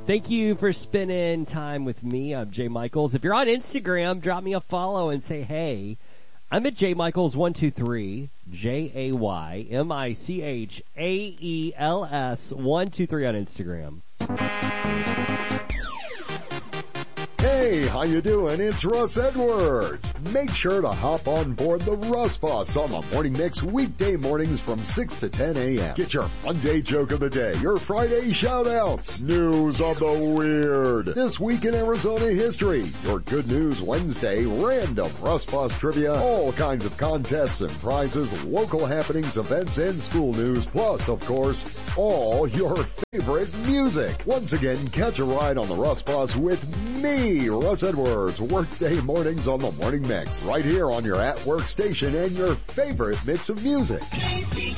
Thank you for spending time with me. I'm Jay Michaels. If you're on Instagram, drop me a follow and say, hey, I'm at jmichaels123, JayMichaels123 on Instagram. Hey, how you doing? It's Russ Edwards. Make sure to hop on board the Russ Bus on the Morning Mix weekday mornings from 6 to 10 a.m. Get your Monday joke of the day, your Friday shout-outs, news of the weird, this week in Arizona history, your Good News Wednesday, random Russ Bus trivia, all kinds of contests and prizes, local happenings, events, and school news, plus, of course, all your favorite music. Once again, catch a ride on the Russ Bus with me, Russ Edwards, workday mornings on the Morning Mix, right here on your at-work station and your favorite mix of music.